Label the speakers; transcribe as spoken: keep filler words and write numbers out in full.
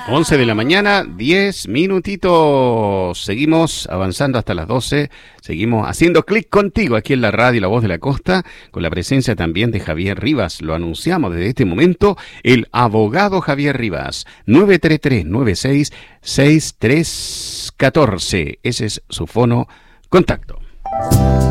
Speaker 1: once de la mañana, diez minutitos. Seguimos avanzando hasta las doce. Seguimos haciendo clic contigo aquí en la radio La Voz de la Costa, con la presencia también de Javier Rivas. Lo anunciamos desde este momento, el abogado Javier Rivas. nueve tres tres, nueve seis, seis tres uno cuatro. Ese es su fono contacto.